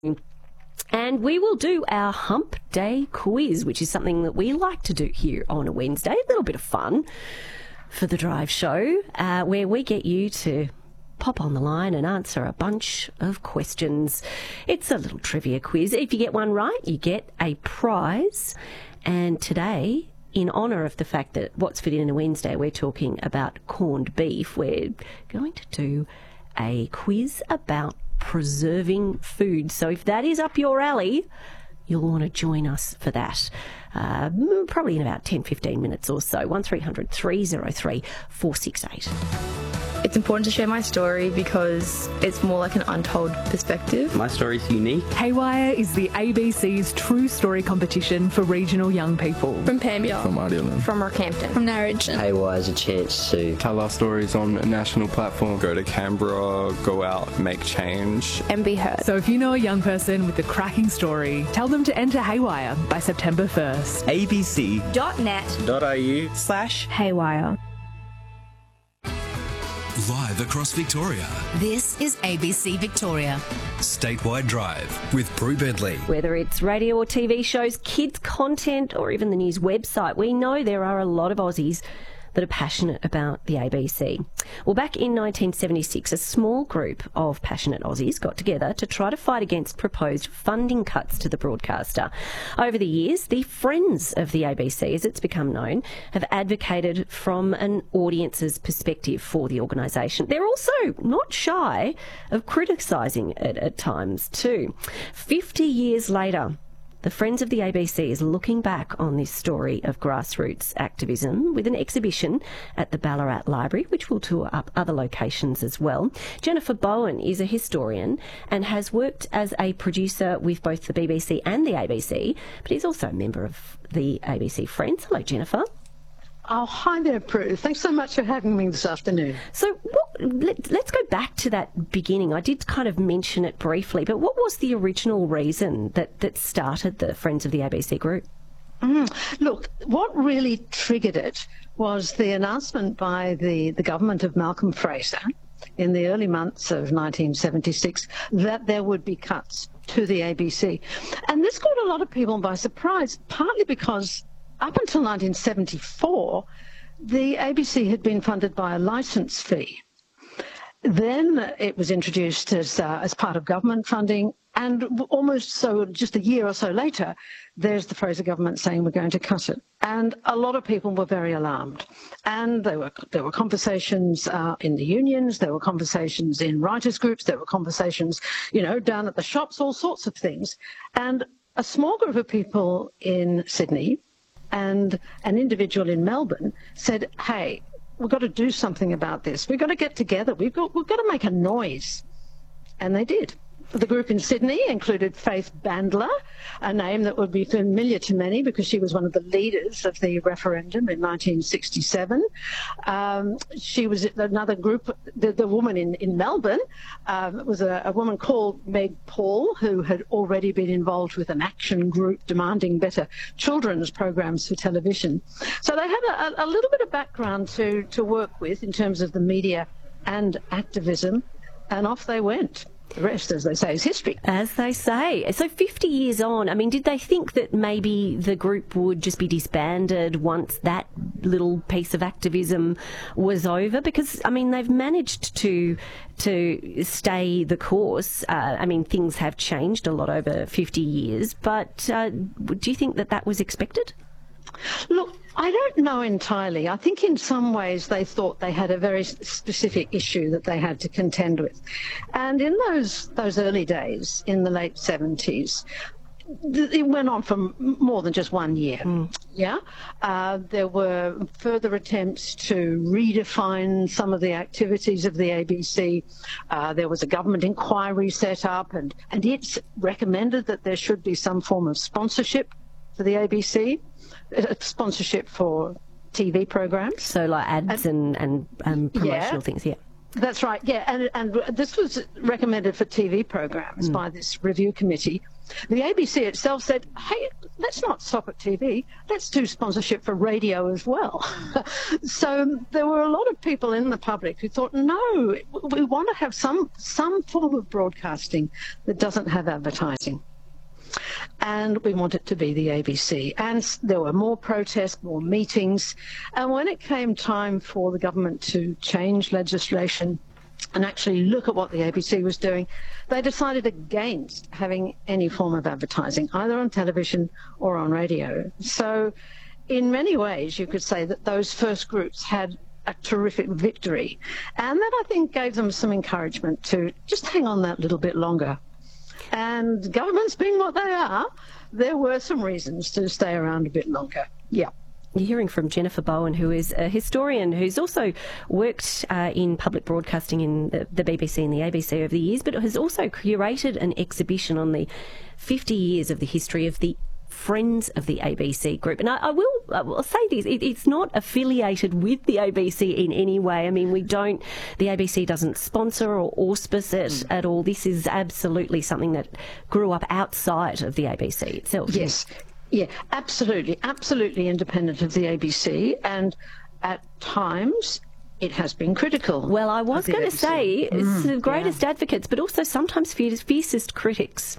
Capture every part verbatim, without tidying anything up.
And we will do our Hump Day quiz, which is something that we like to do here on a Wednesday. A little bit of fun for the Drive Show, uh, where we get you to pop on the line and answer a bunch of questions. It's a little trivia quiz. If you get one right, you get a prize. And today, in honour of the fact that What's Fit in a Wednesday, we're talking about corned beef, we're going to do a quiz about preserving food. So if that is up your alley, you'll want to join us for that. Uh, probably in about ten, fifteen minutes or so. one three hundred, three oh three, four six eight. It's important to share my story because it's more like an untold perspective. My story's unique. Haywire is the A B C's true story competition for regional young people. From Pambia. From Idealand. From Rockhampton. From Narrogin. Haywire is a chance to tell our stories on a national platform. Go to Canberra, go out, make change. And be heard. So if you know a young person with a cracking story, tell them to enter Haywire by September first. abc.net.au slash Haywire. Live across Victoria. This is A B C Victoria. Statewide Drive with Brew Bentley. Whether it's radio or T V shows, kids content, or even the news website, we know there are a lot of Aussies that are passionate about the A B C. Well, back in nineteen seventy-six, a small group of passionate Aussies got together to try to fight against proposed funding cuts to the broadcaster. Over the years, the Friends of the A B C, as it's become known, have advocated from an audience's perspective for the organisation. They're also not shy of criticising it at times too. Fifty years later, the Friends of the A B C is looking back on this story of grassroots activism with an exhibition at the Ballarat Library, which will tour up other locations as well. Jennifer Bowen is a historian and has worked as a producer with both the B B C and the A B C, but is also a member of the A B C Friends. Hello, Jennifer. Oh, hi there, Prue. Thanks so much for having me this afternoon. So what, let, let's go back to that beginning. I did kind of mention it briefly, but what was the original reason that, that started the Friends of the A B C group? Mm. Look, what really triggered it was the announcement by the, the government of Malcolm Fraser in the early months of nineteen seventy-six that there would be cuts to the A B C. And this caught a lot of people by surprise, partly because up until nineteen seventy-four, the A B C had been funded by a licence fee. Then it was introduced as, uh, as part of government funding, and almost so just a year or so later, there's the Fraser government saying we're going to cut it. And a lot of people were very alarmed. And there were, there were conversations uh, in the unions, there were conversations in writers' groups, there were conversations, you know, down at the shops, all sorts of things. And a small group of people in Sydney and an individual in Melbourne said, hey, we've got to do something about this. We've got to get together. We've got, we've got to make a noise. And they did. The group in Sydney included Faith Bandler, a name that would be familiar to many because she was one of the leaders of the referendum in nineteen sixty-seven. Um, she was another group, the, the woman in, in Melbourne um, was a, a woman called Meg Paul, who had already been involved with an action group demanding better children's programs for television. So they had a, a little bit of background to, to work with in terms of the media and activism, and off they went. The rest, as they say, is history. As they say. So fifty years on, I mean, did they think that maybe the group would just be disbanded once that little piece of activism was over? Because, I mean, they've managed to to stay the course. Uh, I mean, things have changed a lot over fifty years, but uh, do you think that that was expected? Look, I don't know entirely. I think in some ways they thought they had a very specific issue that they had to contend with. And in those those early days, in the late seventies, it went on for more than just one year. Mm. Yeah, uh, there were further attempts to redefine some of the activities of the A B C. Uh, there was a government inquiry set up, and, and it's recommended that there should be some form of sponsorship for the A B C. Sponsorship for T V programs. So like ads and, and, and promotional yeah. things, yeah. That's right, yeah, and and this was recommended for T V programs mm. by this review committee. The A B C itself said, hey, let's not stop at T V, let's do sponsorship for radio as well. So there were a lot of people in the public who thought, no, we want to have some, some form of broadcasting that doesn't have advertising. And we want it to be the A B C. And there were more protests, more meetings. And when it came time for the government to change legislation and actually look at what the A B C was doing, they decided against having any form of advertising, either on television or on radio. So in many ways, you could say that those first groups had a terrific victory. And that, I think, gave them some encouragement to just hang on that little bit longer. And governments being what they are, there were some reasons to stay around a bit longer. Yeah. You're hearing from Jennifer Bowen, who is a historian who's also worked uh, in public broadcasting in the, the B B C and the A B C over the years, but has also curated an exhibition on the fifty years of the history of the Friends of the A B C group. And I, I, will, I will say this, it, it's not affiliated with the A B C in any way. I mean, we don't, the A B C doesn't sponsor or auspice it mm. at all. This is absolutely something that grew up outside of the A B C itself. Yes, yeah, absolutely, absolutely independent of the A B C, and at times it has been critical. Well, I was going to say, mm, it's the greatest yeah. advocates, but also sometimes fiercest, fiercest critics.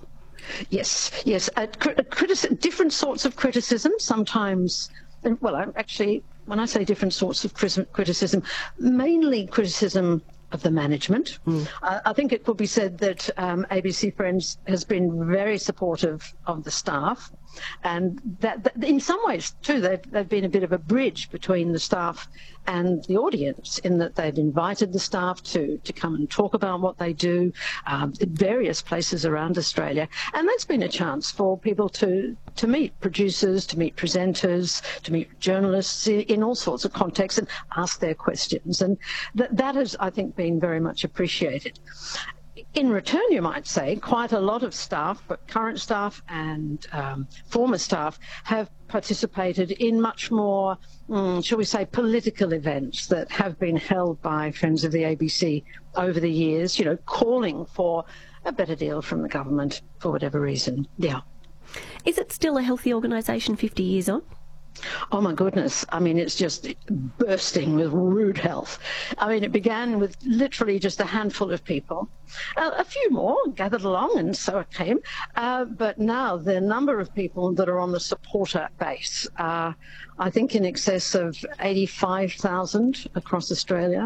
Yes, yes. Uh, criti- different sorts of criticism, sometimes, well, actually, when I say different sorts of criticism, mainly criticism of the management. Mm. Uh, I think it could be said that um, A B C Friends has been very supportive of the staff, and that, that in some ways, too, they've, they've been a bit of a bridge between the staff and the audience, in that they've invited the staff to, to come and talk about what they do um, in various places around Australia. And that's been a chance for people to, to meet producers, to meet presenters, to meet journalists in, in all sorts of contexts and ask their questions. And th- that has, I think, been very much appreciated. In return, you might say, quite a lot of staff, but current staff and um, former staff, have participated in much more, um, shall we say, political events that have been held by Friends of the A B C over the years, you know, calling for a better deal from the government for whatever reason. Yeah. Is it still a healthy organisation fifty years on? Oh, my goodness. I mean, it's just bursting with rude health. I mean, it began with literally just a handful of people. Uh, a few more gathered along, and so it came. Uh, but now the number of people that are on the supporter base are, I think, in excess of eighty-five thousand across Australia.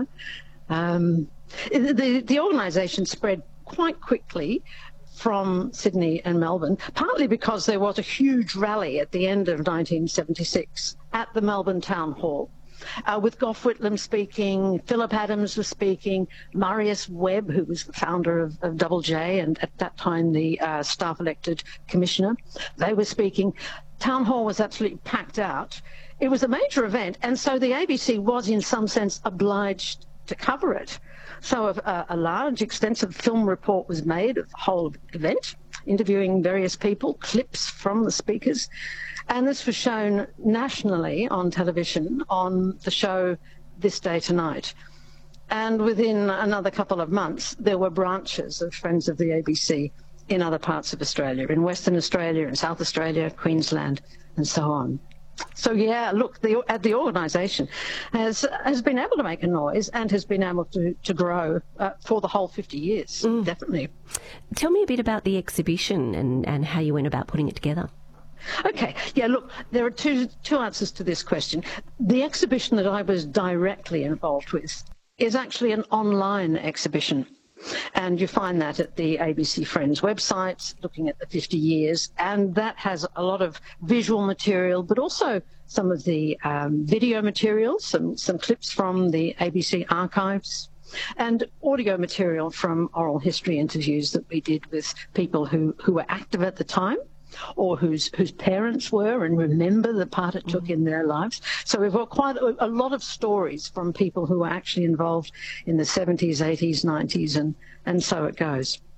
Um, the, the organisation spread quite quickly from Sydney and Melbourne, partly because there was a huge rally at the end of nineteen seventy-six at the Melbourne Town Hall, uh, with Gough Whitlam speaking, Phillip Adams was speaking, Marius Webb, who was the founder of, of Double J and at that time the uh, staff-elected commissioner, they were speaking. Town Hall was absolutely packed out. It was a major event, and so the A B C was in some sense obliged to cover it. So a, a large, extensive film report was made of the whole event, interviewing various people, clips from the speakers, and this was shown nationally on television on the show This Day Tonight. And within another couple of months, there were branches of Friends of the A B C in other parts of Australia, in Western Australia, in South Australia, Queensland, and so on. So, yeah, look, the, uh, the organisation has has been able to make a noise and has been able to, to grow uh, for the whole fifty years, mm. definitely. Tell me a bit about the exhibition and, and how you went about putting it together. Okay, yeah, look, there are two, two answers to this question. The exhibition that I was directly involved with is actually an online exhibition. And you find that at the A B C Friends website, looking at the fifty years, and that has a lot of visual material, but also some of the um, video material, some, some clips from the A B C archives, and audio material from oral history interviews that we did with people who, who were active at the time, or whose whose parents were and remember the part it took in their lives. So we've got quite a, a lot of stories from people who were actually involved in the seventies, eighties, nineties, and, and so it goes.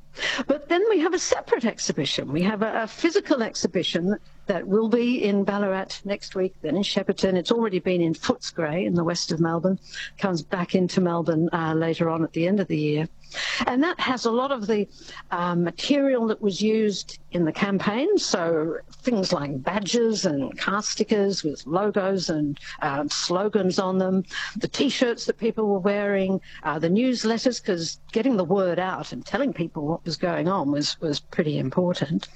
But then we have a separate exhibition. We have a, a physical exhibition that will be in Ballarat next week, then in Shepparton. It's already been in Footscray in the west of Melbourne, comes back into Melbourne uh, later on at the end of the year. And that has a lot of the um, material that was used in the campaign, so things like badges and car stickers with logos and um, slogans on them, the T-shirts that people were wearing, uh, the newsletters, because getting the word out and telling people what was going on was, was pretty important.